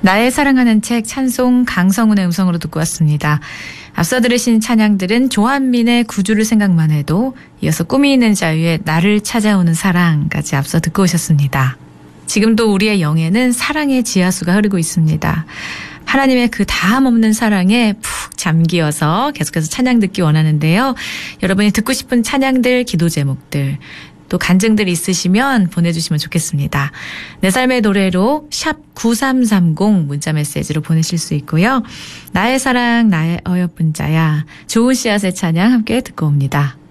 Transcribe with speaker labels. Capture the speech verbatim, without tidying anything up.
Speaker 1: 나의 사랑하는 책 찬송 강성훈의 음성으로 듣고 왔습니다. 앞서 들으신 찬양들은 조한민의 구주를 생각만 해도, 이어서 꿈이 있는 자유의 나를 찾아오는 사랑까지 앞서 듣고 오셨습니다. 지금도 우리의 영에는 사랑의 지하수가 흐르고 있습니다. 하나님의 그 다함 없는 사랑에 푹 잠기어서 계속해서 찬양 듣기 원하는데요. 여러분이 듣고 싶은 찬양들, 기도 제목들, 또 간증들 있으시면 보내주시면 좋겠습니다. 내 삶의 노래로 샵 구삼삼공 문자 메시지로 보내실 수 있고요. 나의 사랑 나의 어여쁜 자야, 좋은 씨앗의 찬양 함께 듣고 옵니다.